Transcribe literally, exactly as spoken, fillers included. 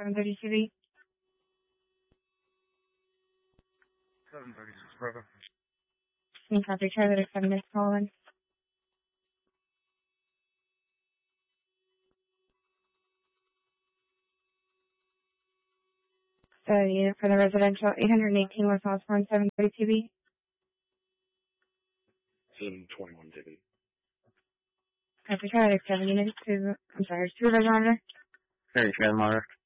seven thirty-two B. seven thirty-six, brother. Can you copy Charlie to seven minutes calling? The unit for the residential, eight eighteen West Osborne, seven thirty-two B. seven twenty-one, David. Copy Charlie to seven units to, I'm sorry, supervisor monitor. Hey, Chad Monitor.